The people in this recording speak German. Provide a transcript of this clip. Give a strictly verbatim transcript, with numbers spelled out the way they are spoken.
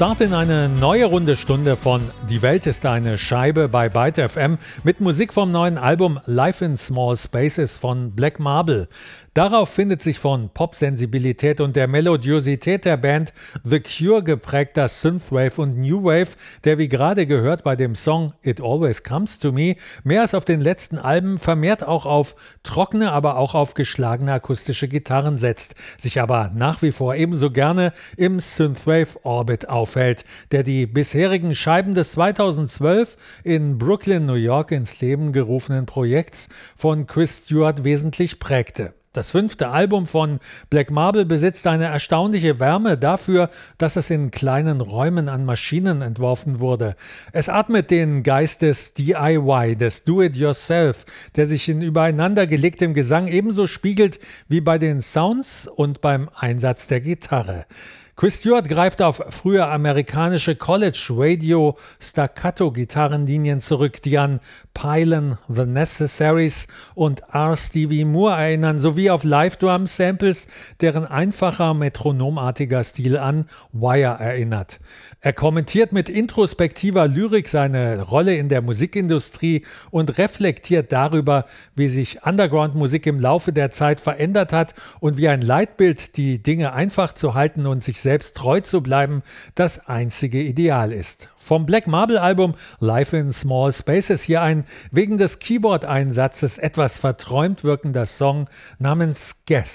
Start in eine neue runde Stunde von Die Welt ist eine Scheibe bei Byte F M mit Musik vom neuen Album Life in Small Spaces von Black Marble. Darauf findet sich von Pop-Sensibilität und der Melodiosität der Band The Cure geprägter Synthwave und New Wave, der wie gerade gehört bei dem Song It Always Comes to Me mehr als auf den letzten Alben vermehrt auch auf trockene, aber auch auf geschlagene akustische Gitarren setzt, sich aber nach wie vor ebenso gerne im Synthwave-Orbit aufhält, der die bisherigen Scheiben des zweitausendzwölf in Brooklyn, New York ins Leben gerufenen Projekts von Chris Stewart wesentlich prägte. Das fünfte Album von Black Marble besitzt eine erstaunliche Wärme dafür, dass es in kleinen Räumen an Maschinen entworfen wurde. Es atmet den Geist des D I Y, des Do-it-yourself, der sich in übereinandergelegtem Gesang ebenso spiegelt wie bei den Sounds und beim Einsatz der Gitarre. Chris Stewart greift auf frühe amerikanische College-Radio-Staccato-Gitarrenlinien zurück, die an Pylon, The Necessaries und R. Stevie Moore erinnern, sowie auf Live-Drum-Samples, deren einfacher metronomartiger Stil an Wire erinnert. Er kommentiert mit introspektiver Lyrik seine Rolle in der Musikindustrie und reflektiert darüber, wie sich Underground-Musik im Laufe der Zeit verändert hat und wie ein Leitbild, die Dinge einfach zu halten und sich selbst treu zu bleiben, das einzige Ideal ist. Vom Black Marble Album Life in Small Spaces hier ein wegen des Keyboard-Einsatzes etwas verträumt wirkender Song namens Guess.